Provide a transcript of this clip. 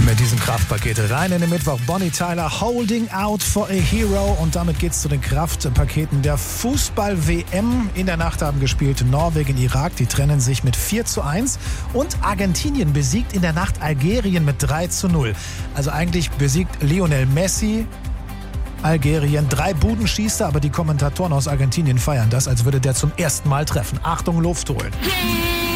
Mit diesem Kraftpaket rein in den Mittwoch. Bonnie Tyler, Holding Out for a Hero. Und damit geht's zu den Kraftpaketen der Fußball-WM. In der Nacht haben gespielt Norwegen, Irak. Die trennen sich mit 4:1. Und Argentinien besiegt in der Nacht Algerien mit 3:0. Also eigentlich besiegt Lionel Messi Algerien. 3 Buden schießt er, aber die Kommentatoren aus Argentinien feiern das, als würde der zum ersten Mal treffen. Achtung, Luft holen.